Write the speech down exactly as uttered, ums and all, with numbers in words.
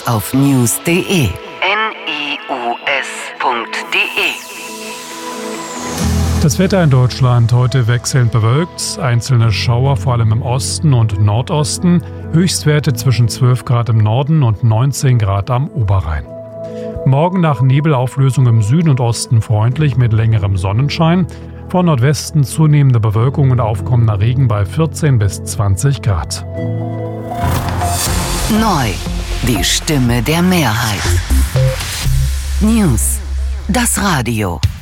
auf news punkt de. N I U S punkt de. Das Wetter in Deutschland heute wechselnd bewölkt, einzelne Schauer vor allem im Osten und Nordosten, Höchstwerte zwischen zwölf Grad im Norden und neunzehn Grad am Oberrhein. Morgen nach Nebelauflösung im Süden und Osten freundlich mit längerem Sonnenschein, von Nordwesten zunehmende Bewölkung und aufkommender Regen bei vierzehn bis zwanzig Grad. Neu, die Stimme der Mehrheit. News, das Radio.